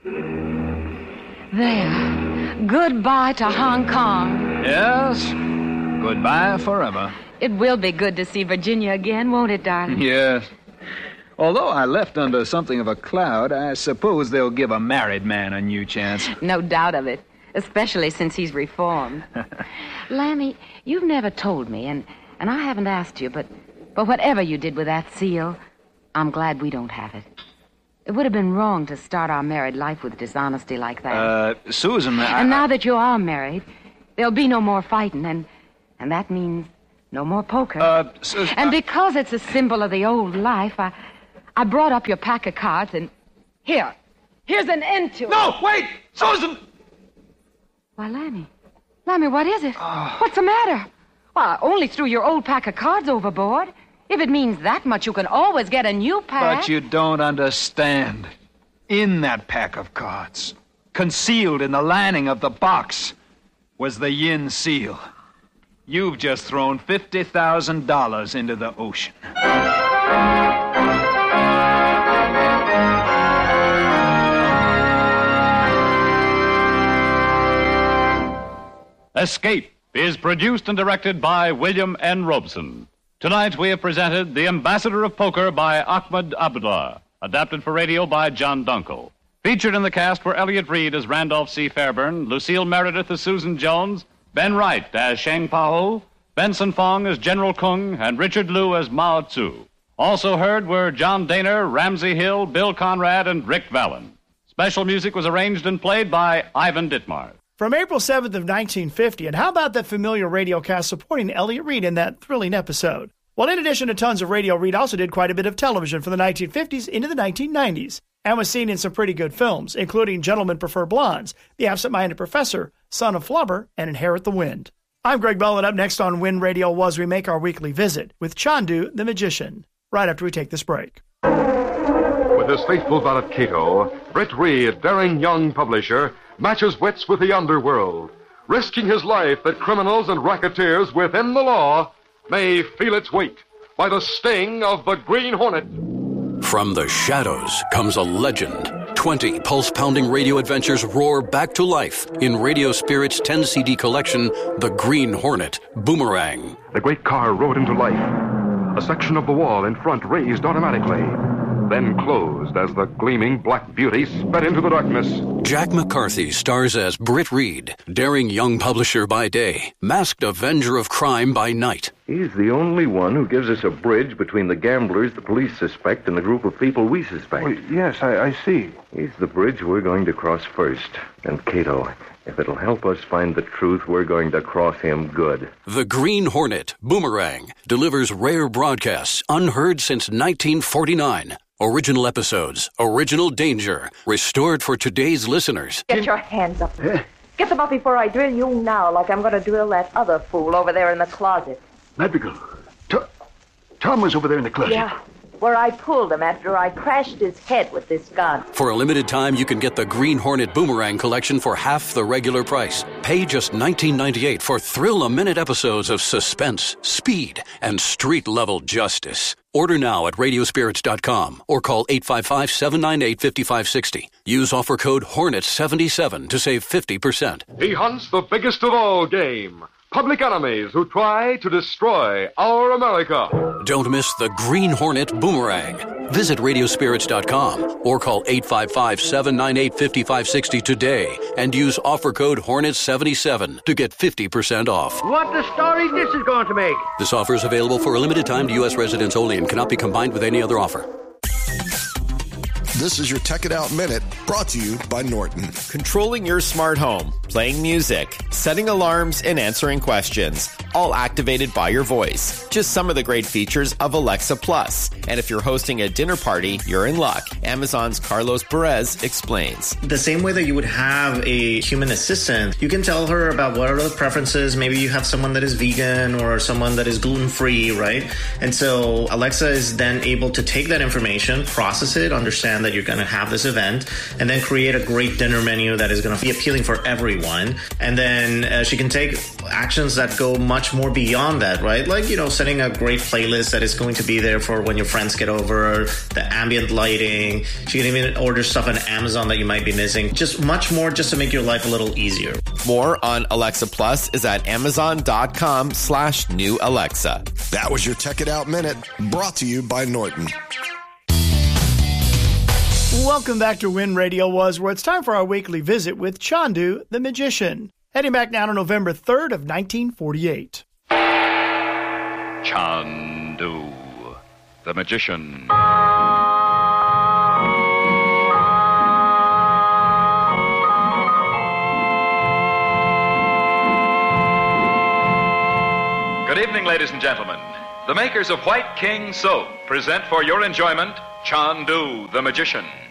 There. Goodbye to Hong Kong. Yes. Goodbye forever. It will be good to see Virginia again, won't it, darling? Yes. Although I left under something of a cloud, I suppose they'll give a married man a new chance. No doubt of it, especially since he's reformed. Lammy, you've never told me, and I haven't asked you, but whatever you did with that seal, I'm glad we don't have it. It would have been wrong to start our married life with dishonesty like that. Susan, And now that you are married, there'll be no more fighting, and that means no more poker. Susan... And because it's a symbol of the old life, I brought up your pack of cards, and here's an end to it. No, wait! Susan! Why, Lammy, what is it? What's the matter? Well, I only threw your old pack of cards overboard. If it means that much, you can always get a new pack. But you don't understand. In that pack of cards, concealed in the lining of the box, was the yin seal. You've just thrown $50,000 into the ocean. Escape is produced and directed by William N. Robeson. Tonight we have presented The Ambassador of Poker by Ahmed Abdullah, adapted for radio by John Dunkel. Featured in the cast were Elliot Reed as Randolph C. Fairburn, Lucille Meredith as Susan Jones, Ben Wright as Sheng Pao, Benson Fong as General Kung, and Richard Liu as Mao Tzu. Also heard were John Daner, Ramsey Hill, Bill Conrad, and Rick Vallon. Special music was arranged and played by Ivan Ditmar. From April 7th of 1950, and how about that familiar radio cast supporting Elliot Reed in that thrilling episode? Well, in addition to tons of radio, Reed also did quite a bit of television from the 1950s into the 1990s, and was seen in some pretty good films, including Gentlemen Prefer Blondes, The Absent-Minded Professor, Son of Flubber, and Inherit the Wind. I'm Greg Bell, and up next on When Radio Was, we make our weekly visit with Chandu the Magician, right after we take this break. With his faithful valet Cato, Britt Reed, daring young publisher, matches wits with the underworld, risking his life that criminals and racketeers within the law may feel its weight by the sting of the Green Hornet. From the shadows comes a legend. 20 pulse-pounding radio adventures roar back to life in Radio Spirit's 10-CD collection, The Green Hornet, Boomerang. The great car rode into life. A section of the wall in front raised automatically, then closed as the gleaming black beauty sped into the darkness. Jack McCarthy stars as Britt Reed, daring young publisher by day, masked avenger of crime by night. He's the only one who gives us a bridge between the gamblers the police suspect and the group of people we suspect. Well, yes, I see. He's the bridge we're going to cross first. And Cato, if it'll help us find the truth, we're going to cross him good. The Green Hornet, Boomerang, delivers rare broadcasts unheard since 1949. Original episodes, original danger, restored for today's listeners. Get your hands up. Get them up before I drill you now, like I'm going to drill that other fool over there in the closet. Madrigal, Tom was over there in the closet. Yeah, where I pulled him after I crashed his head with this gun. For a limited time, you can get the Green Hornet Boomerang collection for half the regular price. Pay just $19.98 for thrill-a-minute episodes of suspense, speed, and street-level justice. Order now at radiospirits.com or call 855-798-5560. Use offer code HORNET77 to save 50%. He hunts the biggest of all game, public enemies who try to destroy our America. Don't miss the Green Hornet Boomerang. Visit radiospirits.com or call 855-798-5560 today and use offer code HORNET77 to get 50% off. What the story this is going to make? This offer is available for a limited time to U.S. residents only and cannot be combined with any other offer. This is your Tech It Out Minute, brought to you by Norton. Controlling your smart home, playing music, setting alarms, and answering questions, all activated by your voice. Just some of the great features of Alexa Plus. And if you're hosting a dinner party, you're in luck. Amazon's Carlos Perez explains. The same way that you would have a human assistant, you can tell her about what are the preferences. Maybe you have someone that is vegan or someone that is gluten-free, right? And so Alexa is then able to take that information, process it, understand that you're going to have this event, and then create a great dinner menu that is going to be appealing for everyone. And then she can take actions that go much much more beyond that, right? Like, setting a great playlist that is going to be there for when your friends get over, the ambient lighting. She can even order stuff on Amazon that you might be missing. Just much more just to make your life a little easier. More on Alexa Plus is at Amazon.com/new Alexa. That was your Tech It Out Minute, brought to you by Norton. Welcome back to When Radio Was, where it's time for our weekly visit with Chandu the Magician. Heading back now to November 3rd of 1948. Chandu the Magician. Good evening, ladies and gentlemen. The makers of White King Soap present for your enjoyment Chandu the Magician.